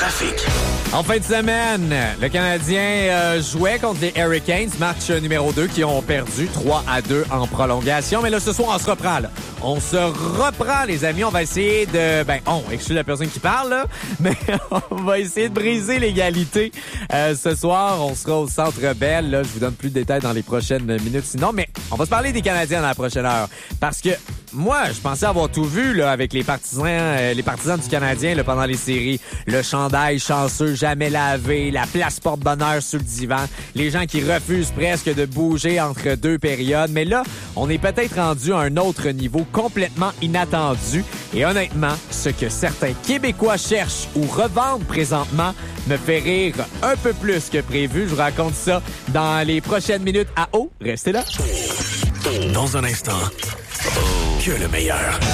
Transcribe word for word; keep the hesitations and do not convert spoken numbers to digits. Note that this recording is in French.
trafic. En fin de semaine, le Canadien euh, jouait contre les Hurricanes, match numéro deux, qui ont perdu trois à deux en prolongation. Mais là, ce soir, on se reprend, là. On se reprend, les amis. On va essayer de... Ben, on, excuse la personne qui parle, là. Mais on va essayer de briser l'égalité. Euh, ce soir, on sera au Centre Bell. Là, je vous donne plus de détails dans les prochaines minutes. Sinon, mais on va se parler des Canadiens dans la prochaine heure. Parce que moi, je pensais avoir tout vu là avec les partisans, euh, les partisans du Canadien là, pendant les séries. Le chandail chanceux, jamais lavé, la place porte-bonheur sur le divan, les gens qui refusent presque de bouger entre deux périodes. Mais là, on est peut-être rendu à un autre niveau complètement inattendu. Et honnêtement, ce que certains Québécois cherchent ou revendent présentement me fait rire un peu plus que prévu. Je vous raconte ça dans les prochaines minutes à eau. Restez là. Dans un instant, que le meilleur.